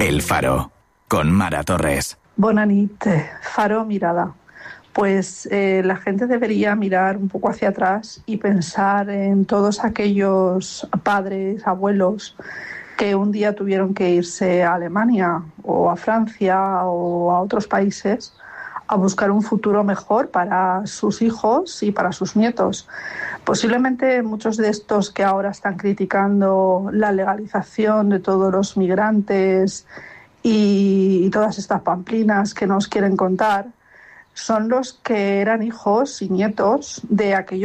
El Faro, con Mara Torres. Bona nit, Faro Mirada. Pues la gente debería mirar un poco hacia atrás y pensar en todos aquellos padres, abuelos que un día tuvieron que irse a Alemania o a Francia o a otros países a buscar un futuro mejor para sus hijos y para sus nietos. Posiblemente muchos de estos que ahora están criticando la legalización de todos los migrantes y todas estas pamplinas que nos quieren contar son los que eran hijos y nietos de aquellos